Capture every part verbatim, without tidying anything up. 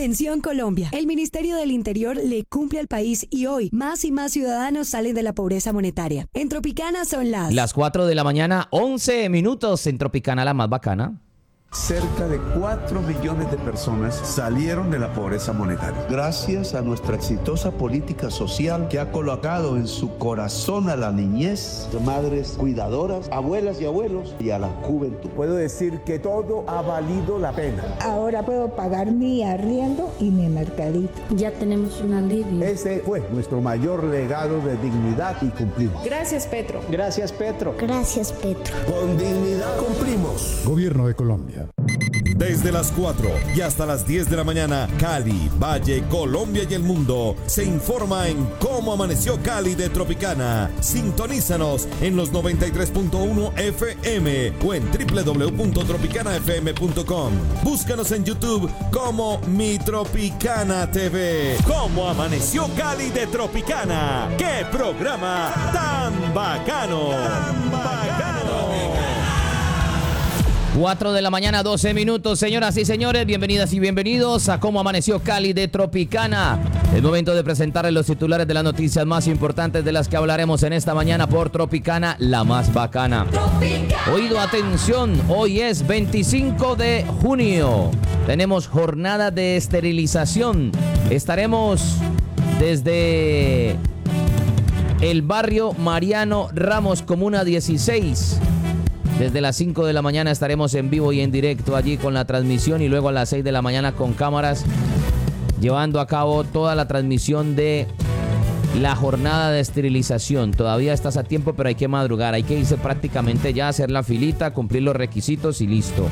Atención Colombia, el Ministerio del Interior le cumple al país y hoy más y más ciudadanos salen de la pobreza monetaria. En Tropicana son las... Las cuatro de la mañana, once minutos en Tropicana, la más bacana. Cerca de cuatro millones de personas salieron de la pobreza monetaria. Gracias a nuestra exitosa política social que ha colocado en su corazón a la niñez, madres cuidadoras, abuelas y abuelos y a la juventud. Puedo decir que todo ha valido la pena. Ahora puedo pagar mi arriendo y mi mercadito. Ya tenemos un alivio. Ese fue nuestro mayor legado de dignidad y cumplimos. Gracias, Petro. Gracias, Petro. Gracias, Petro. Con dignidad cumplimos. Gobierno de Colombia. Desde las cuatro y hasta las diez de la mañana, Cali, Valle, Colombia y el mundo se informa en Cómo Amaneció Cali de Tropicana. Sintonízanos en los noventa y tres punto uno F M o en doble u doble u doble u punto tropicana f m punto com. Búscanos en YouTube como Mi Tropicana T V. Cómo Amaneció Cali de Tropicana. ¡Qué programa tan bacano! ¡Tan bacano! cuatro de la mañana, doce minutos, señoras y señores, bienvenidas y bienvenidos a Cómo Amaneció Cali de Tropicana. Es momento de presentarles los titulares de las noticias más importantes de las que hablaremos en esta mañana por Tropicana, la más bacana. Tropicana. Oído, atención, hoy es veinticinco de junio. Tenemos jornada de esterilización. Estaremos desde el barrio Mariano Ramos, Comuna dieciséis. Desde las cinco de la mañana estaremos en vivo y en directo allí con la transmisión y luego a las seis de la mañana con cámaras llevando a cabo toda la transmisión de la jornada de esterilización. Todavía estás a tiempo, pero hay que madrugar, hay que irse prácticamente ya a hacer la filita, cumplir los requisitos y listo.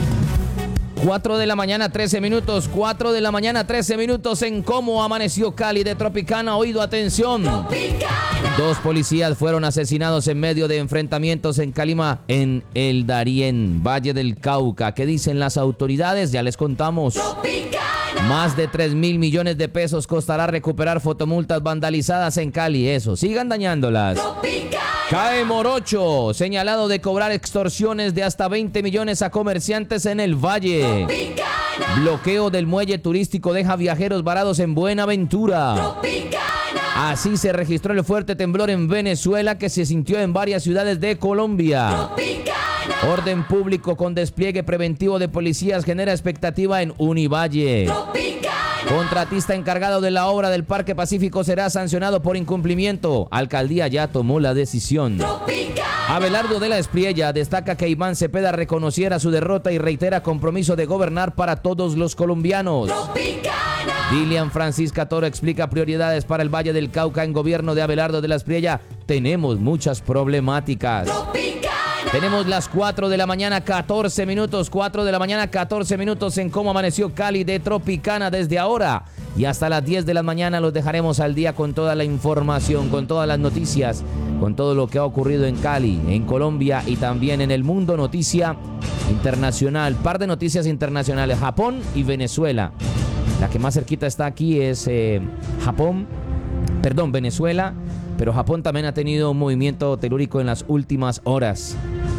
cuatro de la mañana, trece minutos, cuatro de la mañana, trece minutos en Cómo Amaneció Cali de Tropicana. Oído, atención. Tropicana. Dos policías fueron asesinados en medio de enfrentamientos en Calima, en el Darién, Valle del Cauca. ¿Qué dicen las autoridades? Ya les contamos. Tropicana. Más de tres mil millones de pesos costará recuperar fotomultas vandalizadas en Cali. Eso, sigan dañándolas. Tropicana. Cae Morocho, señalado de cobrar extorsiones de hasta veinte millones a comerciantes en el Valle. Tropicana. Bloqueo del muelle turístico deja viajeros varados en Buenaventura. Tropicana. Así se registró el fuerte temblor en Venezuela que se sintió en varias ciudades de Colombia. Tropicana. Orden público con despliegue preventivo de policías genera expectativa en Univalle. Tropicana. Contratista encargado de la obra del Parque Pacífico será sancionado por incumplimiento. Alcaldía ya tomó la decisión. Tropicana. Abelardo de la Espriella destaca que Iván Cepeda reconociera su derrota y reitera compromiso de gobernar para todos los colombianos. Tropicana. Dilian Francisca Toro explica prioridades para el Valle del Cauca en gobierno de Abelardo de la Espriella. Tenemos muchas problemáticas. Tropicana. Tenemos las cuatro de la mañana, catorce minutos, cuatro de la mañana, catorce minutos en Cómo Amaneció Cali de Tropicana. Desde ahora y hasta las diez de la mañana los dejaremos al día con toda la información, con todas las noticias, con todo lo que ha ocurrido en Cali, en Colombia y también en el mundo. Noticia internacional, par de noticias internacionales, Japón y Venezuela. La que más cerquita está aquí es eh, Japón, perdón, Venezuela, pero Japón también ha tenido un movimiento telúrico en las últimas horas.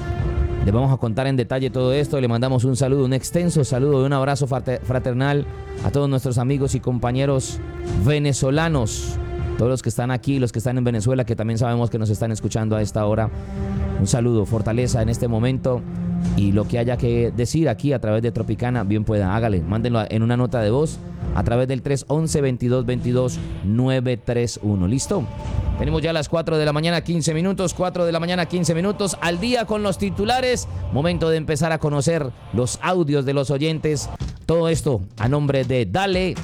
Les vamos a contar en detalle todo esto. Le mandamos un saludo, un extenso saludo y un abrazo fraternal a todos nuestros amigos y compañeros venezolanos, todos los que están aquí, los que están en Venezuela, que también sabemos que nos están escuchando a esta hora. Un saludo, fortaleza en este momento, y lo que haya que decir aquí a través de Tropicana, bien pueda, hágale, mándenlo en una nota de voz a través del tres once, veintidós veintidós, nueve tres uno. ¿Listo? Tenemos ya las cuatro de la mañana, quince minutos, cuatro de la mañana, quince minutos, al día con los titulares. Momento de empezar a conocer los audios de los oyentes. Todo esto a nombre de Dale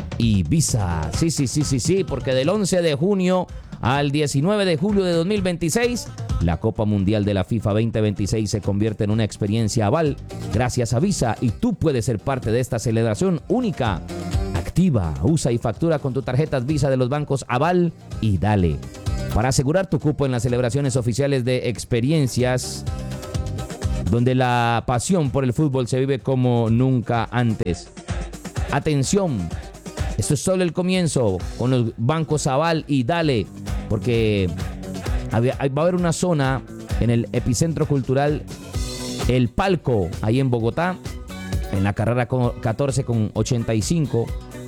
y Visa. Sí, sí, sí, sí, sí, porque del once de junio al diecinueve de julio de dos mil veintiséis, la Copa Mundial de la FIFA veinte veintiséis se convierte en una experiencia Aval gracias a Visa, y tú puedes ser parte de esta celebración única. Activa, usa y factura con tus tarjetas Visa de los bancos Aval y Dale para asegurar tu cupo en las celebraciones oficiales de experiencias donde la pasión por el fútbol se vive como nunca antes. Atención, esto es solo el comienzo con los bancos Aval y Dale, porque va a haber una zona en el epicentro cultural El Palco, ahí en Bogotá, en la carrera catorce con ochenta y cinco,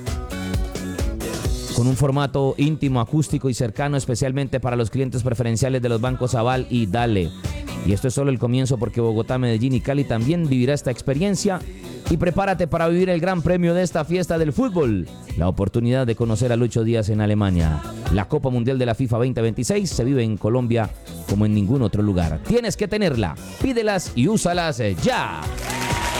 con un formato íntimo, acústico y cercano, especialmente para los clientes preferenciales de los bancos Aval y Dale. Y esto es solo el comienzo, porque Bogotá, Medellín y Cali también vivirá esta experiencia. Y prepárate para vivir el gran premio de esta fiesta del fútbol, la oportunidad de conocer a Lucho Díaz en Alemania. La Copa Mundial de la FIFA veinte veintiséis se vive en Colombia como en ningún otro lugar. Tienes que tenerla, pídelas y úsalas ya.